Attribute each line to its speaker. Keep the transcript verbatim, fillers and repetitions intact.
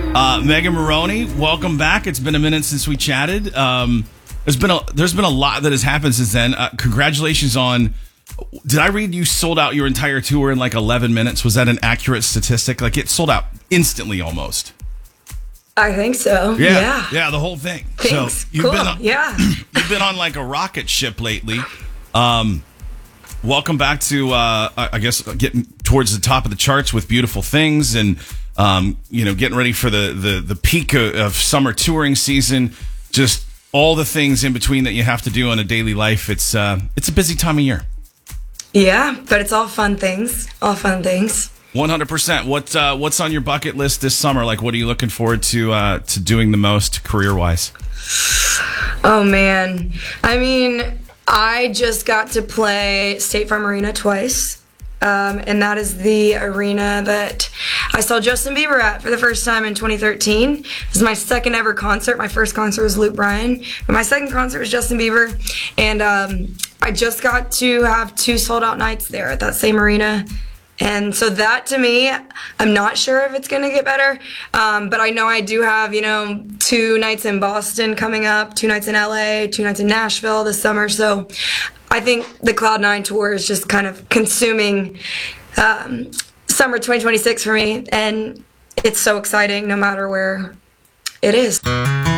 Speaker 1: Uh, Megan Moroney, welcome back. It's been a minute since we chatted. Um, there's been a there's been a lot that has happened since then. Uh, congratulations on. Did I read you sold out your entire tour in like eleven minutes? Was that an accurate statistic? Like it sold out instantly, almost.
Speaker 2: I think so.
Speaker 1: Yeah,
Speaker 2: yeah,
Speaker 1: yeah the whole thing.
Speaker 2: Thanks.
Speaker 1: So you've
Speaker 2: cool.
Speaker 1: been on,
Speaker 2: yeah,
Speaker 1: you've been on like a rocket ship lately. Um, welcome back to uh, I guess getting towards the top of the charts with Beautiful Things and. Um, you know, getting ready for the, the, the peak of, of summer touring season, just all the things in between that you have to do on a daily life. It's uh, it's a busy time of year.
Speaker 2: Yeah, but it's all fun things. All fun things.
Speaker 1: one hundred percent. What uh, what's on your bucket list this summer? Like, what are you looking forward to uh, to doing the most career wise?
Speaker 2: Oh man, I mean, I just got to play State Farm Arena twice. Um, and that is the arena that I saw Justin Bieber at for the first time in twenty thirteen. This is my second ever concert. My first concert was Luke Bryan, but my second concert was Justin Bieber. And um, I just got to have two sold out nights there at that same arena. And so that to me, I'm not sure if it's going to get better, um, but I know I do have, you know, two nights in Boston coming up, two nights in L A, two nights in Nashville this summer. So I think the Cloud nine tour is just kind of consuming um, summer twenty twenty-six for me, and it's so exciting no matter where it is.